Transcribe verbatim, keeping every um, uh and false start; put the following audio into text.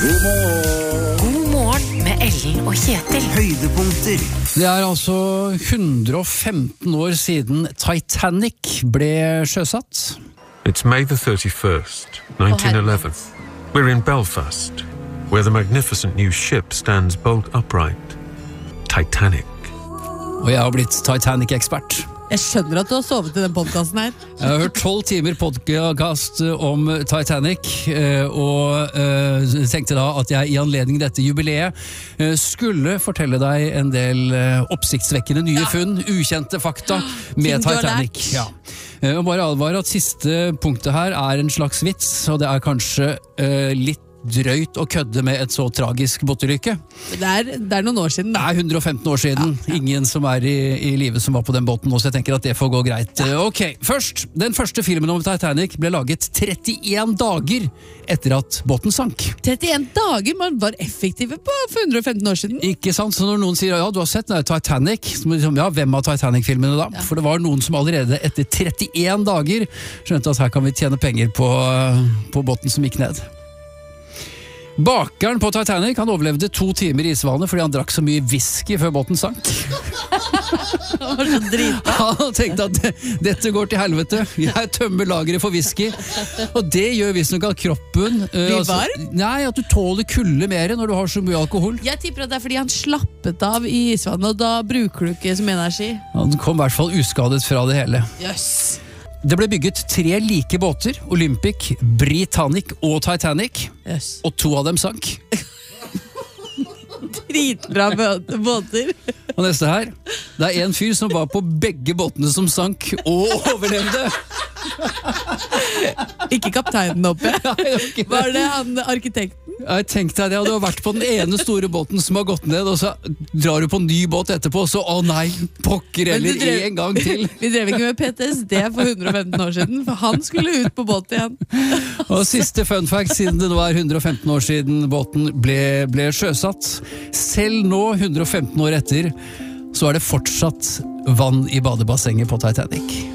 God morgen. God morgen med Ellen og Kjetil. Høydepunkter. Det er altså hundre og femten år siden Titanic ble sjøsatt. It's May the thirty-first, nineteen eleven. We're in Belfast, where the magnificent new ship stands bolt upright. Titanic. Og jeg har blitt Titanic-ekspert. Jeg skjønner at du har sovet i den podcasten her. Jeg har hørt tolv timer podcast om Titanic, og tenkte da at jeg i anledning dette jubileet skulle fortelle deg en del oppsiktsvekkende nye funn, ukjente fakta med Titanic. Ja. Og bare advare at siste punktet her er en slags vits, og det er kanskje litt drøyt å kødde med et så tragisk båtulykke. Det er, det er noen år siden. Det er hundre og femten år siden. Ja, ja. Ingen som er i, i livet som var på den båten nå, så jeg tenker at det får gå greit. Ja. Ok, først, den første filmen om Titanic ble laget trettien dager etter at båten sank. trettien dager? Man var effektive på for hundre og femten år siden. Ikke sant? Så når noen sier, ja, du har sett den Titanic, så liksom, ja, hvem av Titanic-filmene da? Ja. For det var noen som allerede etter trettien dager skjønte at her kan vi tjene penger på, på båten som gikk ned. Bakeren på Titanic, han overlevde to timer i isvannet fordi han drakk så mye whisky før båten sank. Han var så drita. Han tenkte at dette går til helvete. Jeg tømmer lageret for whisky. Og det gjør visst nok at kroppen uh, Blir altså, varm? Nei, at du tåler kulde mer når du har så mye alkohol. Jeg tipper at det er fordi han slappet av i isvannet, og da bruker du ikke som energi. Han kom i hvert fall uskadet fra det hele. Jøss. Det ble bygget tre like båter, Olympic, Britannic og Titanic, yes. Og to av dem sank. Dritbra båter. Og neste her, det er en fyr som var på begge båtene som sank og overlevde. Ikke kapteinen oppe. Nei, var det han arkitekten? Jeg tenkte at jeg hadde vært på den ene store båten som har gått ned, og så drar du på en ny båt etterpå, så å nei, pokker eller drev, en gang til. Vi drev ikke med P T S D for hundre og femten år siden, for han skulle ut på båt igjen. Og siste fun fact, siden det nå er hundre og femten år siden båten ble, ble sjøsatt. Selv nå, hundre og femten år etter, så er det fortsatt vann i badebassenget på Titanic.